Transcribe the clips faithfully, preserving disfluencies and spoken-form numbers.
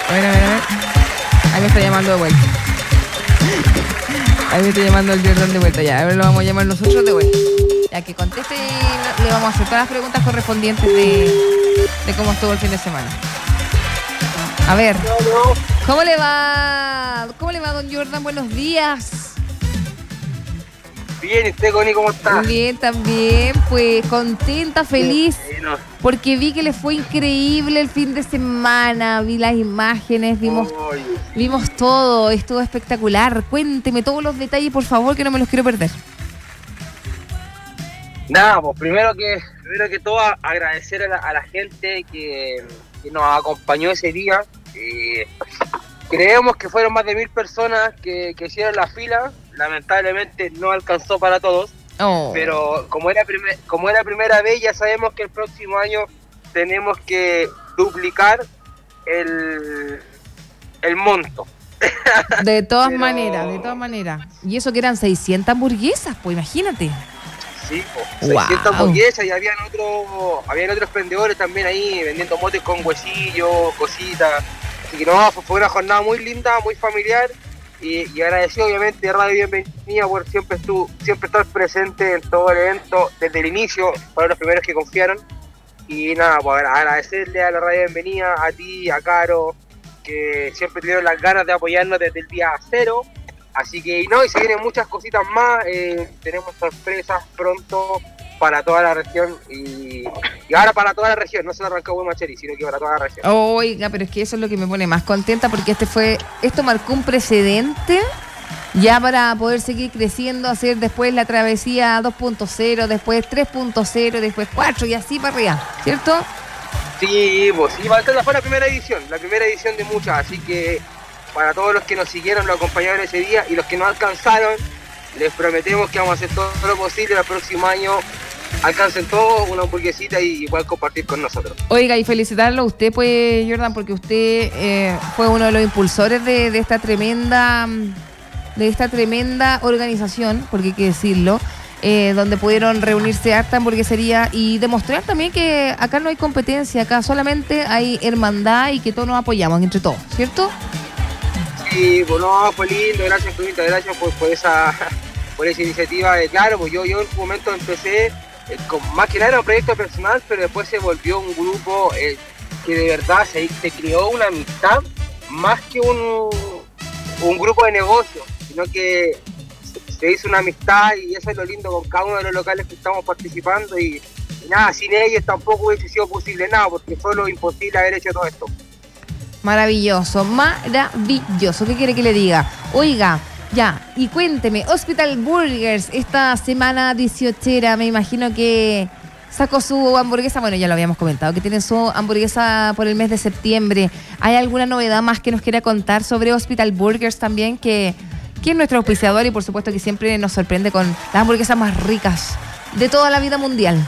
A ver, a ver, a ver. Ahí me está llamando de vuelta. Ahí me está llamando el Jordan de vuelta. Ya, a ver, lo vamos a llamar nosotros de vuelta. Ya que conteste y le vamos a hacer todas las preguntas correspondientes de, de cómo estuvo el fin de semana. A ver. ¿Cómo le va? ¿Cómo le va, don Jordan? Buenos días. Bien, ¿y usted, Connie, cómo está? Bien, también, pues contenta, feliz, bueno, porque vi que le fue increíble el fin de semana, vi las imágenes, vimos, Oye. vimos todo, estuvo espectacular. Cuénteme todos los detalles, por favor, que no me los quiero perder. Nada, pues primero que primero que todo agradecer a la, a la gente que, que nos acompañó ese día. Eh, creemos que fueron más de mil personas que, que hicieron la fila. Lamentablemente no alcanzó para todos, Oh. pero como era primer, como era primera vez, ya sabemos que el próximo año tenemos que duplicar el, el monto. De todas Pero- maneras, de todas maneras. Y eso que eran seiscientas hamburguesas, pues imagínate. Sí, pues, Wow. seiscientas hamburguesas y habían otro, habían otros vendedores también ahí vendiendo motes con huesillos, cositas. Así que no, fue, fue una jornada muy linda, muy familiar y, y agradecido obviamente a Radio Bienvenida por siempre, estuvo, siempre estar presente en todo el evento desde el inicio, fueron los primeros que confiaron. Y nada, pues agradecerle a la Radio Bienvenida, a ti, a Caro, que siempre tuvieron las ganas de apoyarnos desde el día cero. Así que no, y se vienen muchas cositas más, eh, tenemos sorpresas pronto para toda la región y, y ahora para toda la región, no solo Rancagua y Machalí, sino que para toda la región. Oiga, pero es que eso es lo que me pone más contenta, porque este fue, esto marcó un precedente ya para poder seguir creciendo, hacer después la travesía dos punto cero, después tres punto cero, después cuatro y así para arriba, ¿cierto? Sí, pues sí, esta fue la primera edición, la primera edición de muchas, así que para todos los que nos siguieron, nos acompañaron ese día y los que no alcanzaron, les prometemos que vamos a hacer todo lo posible el próximo año. Alcancen todo, una hamburguesita y igual compartir con nosotros. Oiga, y felicitarlo a usted, pues, Jordan, porque usted eh, fue uno de los impulsores de, de esta tremenda de esta tremenda organización, porque hay que decirlo, eh, donde pudieron reunirse harta hamburguesería y demostrar también que acá no hay competencia, acá solamente hay hermandad y que todos nos apoyamos entre todos, ¿cierto? Sí, pues no, fue lindo, gracias, Clemita, gracias por, por esa por esa iniciativa. De, claro, pues yo, yo en un momento empecé, eh, con, más que nada era un proyecto personal, pero después se volvió un grupo eh, que de verdad se, se creó una amistad, más que un, un grupo de negocio, sino que se, se hizo una amistad y eso es lo lindo con cada uno de los locales que estamos participando y, y nada, sin ellos tampoco hubiese sido posible nada, porque fue lo imposible haber hecho todo esto. Maravilloso, maravilloso. ¿Qué quiere que le diga? Oiga, ya, y cuénteme, Hospital Burgers, esta semana dieciochera, me imagino que sacó su hamburguesa, bueno, ya lo habíamos comentado, que tiene su hamburguesa por el mes de septiembre. ¿Hay alguna novedad más que nos quiera contar sobre Hospital Burgers también? Que, que es nuestro auspiciador y por supuesto que siempre nos sorprende con las hamburguesas más ricas de toda la vida mundial.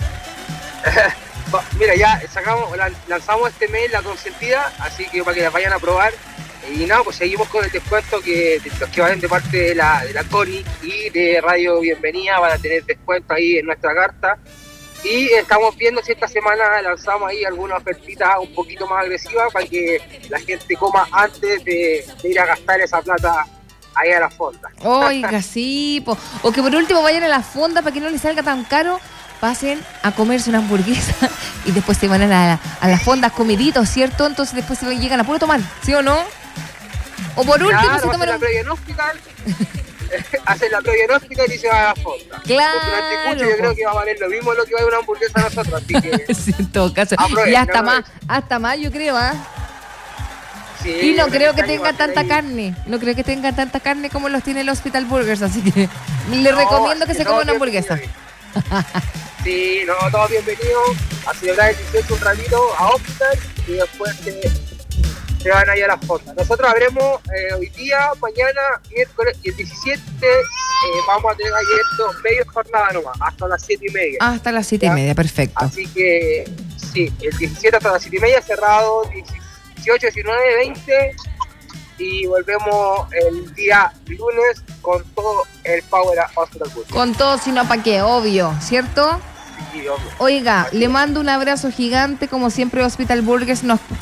Mira, ya sacamos, lanzamos este mes la consentida, así que para que la vayan a probar. Y nada, pues seguimos con el descuento que los que vayan de parte de la, de la Connie y de Radio Bienvenida van a tener descuento ahí en nuestra carta. Y estamos viendo si esta semana lanzamos ahí algunas ofertitas un poquito más agresivas para que la gente coma antes de, de ir a gastar esa plata ahí a la fonda. Oiga, sí, po. O que por último vayan a la fonda para que no les salga tan caro. Pasen a comerse una hamburguesa y después se van a, la, a las fondas comiditos, ¿cierto? Entonces después se llegan a puro tomar, ¿sí o no? O por último claro, se toman hacen la un... previa en hospital, hacen la previa en hospital y se van a la fonda. Claro, Porque un anticucho yo creo que va a valer lo mismo lo que vale una hamburguesa a nosotros, así que sí, en todo caso. aprovechen, Y hasta aprovechen. más, hasta más yo creo, ¿ah? sí, Y no yo creo que este año va tenga a ser tanta ahí. carne, no creo que tenga tanta carne como los tiene el Hospital Burgers, así que le No, recomiendo que se todo coma una hamburguesa. bienvenido. Sí, no, todos bienvenidos a celebrar el dieciocho un ratito a Hospital y después se, se van ahí a la fonda. Nosotros habremos eh, hoy día, mañana, miércoles y el diecisiete eh, vamos a tener abierto media jornada nomás, hasta las siete y media. Hasta las siete y Ya. media, perfecto. Así que sí, el diecisiete hasta las siete y media cerrado, dieciocho, diecinueve, veinte y volvemos el día lunes con todo el Power a Hospital Burgers. Con todo, sino para qué, obvio, ¿cierto? Sí, hombre. Oiga, le mando un abrazo gigante, como siempre Hospital Burgers nos